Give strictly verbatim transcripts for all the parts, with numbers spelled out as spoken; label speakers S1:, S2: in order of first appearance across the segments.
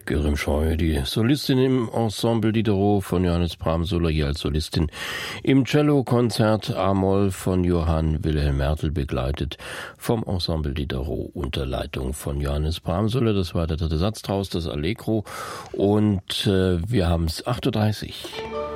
S1: Grimscheu, die Solistin im Ensemble Diderot von Johannes Bramsola, hier als Solistin im Cello-Konzert A-Moll von Johann Wilhelm Mertl, begleitet vom Ensemble Diderot unter Leitung von Johannes Bramsola. Das war der dritte Satz draus, das Allegro, und äh, wir haben es acht Uhr dreißig.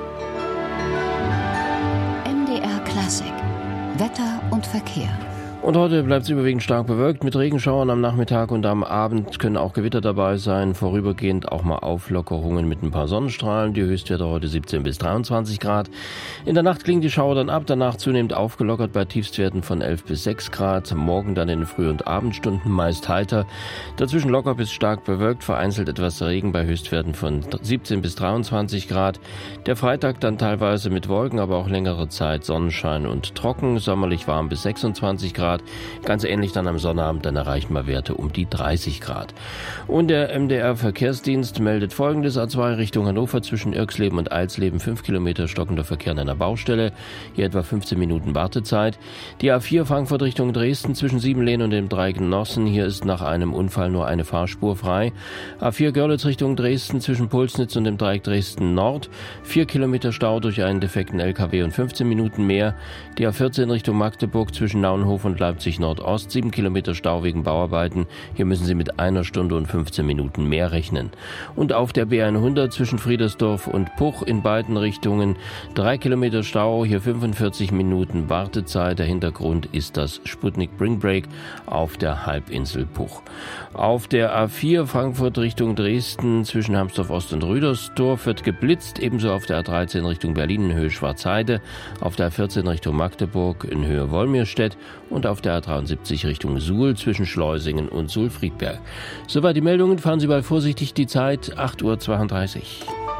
S2: M D R Klassik, Wetter und Verkehr.
S1: Und heute bleibt es überwiegend stark bewölkt mit Regenschauern am Nachmittag, und am Abend können auch Gewitter dabei sein. Vorübergehend auch mal Auflockerungen mit ein paar Sonnenstrahlen. Die Höchstwerte heute siebzehn bis dreiundzwanzig Grad. In der Nacht klingen die Schauer dann ab, danach zunehmend aufgelockert bei Tiefstwerten von elf bis sechs Grad. Morgen dann in den Früh- und Abendstunden meist heiter. Dazwischen locker bis stark bewölkt, vereinzelt etwas Regen bei Höchstwerten von siebzehn bis dreiundzwanzig Grad. Der Freitag dann teilweise mit Wolken, aber auch längere Zeit Sonnenschein und trocken. Sommerlich warm bis sechsundzwanzig Grad. Ganz ähnlich dann am Sonnabend, dann erreichen wir Werte um die dreißig Grad. Und der M D R Verkehrsdienst meldet Folgendes: A zwei Richtung Hannover zwischen Irxleben und Eilsleben fünf Kilometer stockender Verkehr an einer Baustelle, hier etwa fünfzehn Minuten Wartezeit. Die A vier Frankfurt Richtung Dresden zwischen Siebenlehn und dem Dreieck Nossen, hier ist nach einem Unfall nur eine Fahrspur frei. A vier Görlitz Richtung Dresden zwischen Pulsnitz und dem Dreieck Dresden Nord, vier Kilometer Stau durch einen defekten L K W und fünfzehn Minuten mehr. Die A vierzehn Richtung Magdeburg zwischen Naunhof und Leipzig Nordost, sieben Kilometer Stau wegen Bauarbeiten. Hier müssen Sie mit einer Stunde und fünfzehn Minuten mehr rechnen. Und auf der B hundert zwischen Friedersdorf und Puch in beiden Richtungen drei Kilometer Stau, hier fünfundvierzig Minuten Wartezeit. Der Hintergrund ist das Sputnik Spring Break auf der Halbinsel Puch. Auf der A vier Frankfurt Richtung Dresden zwischen Hamsdorf Ost und Rüdersdorf wird geblitzt, ebenso auf der A dreizehn Richtung Berlin in Höhe Schwarzheide, auf der A vierzehn Richtung Magdeburg in Höhe Wolmirstedt und auf der A dreiundsiebzig Richtung Suhl zwischen Schleusingen und Suhl-Friedberg. Soweit die Meldungen, fahren Sie bald vorsichtig. Die Zeit acht Uhr zweiunddreißig.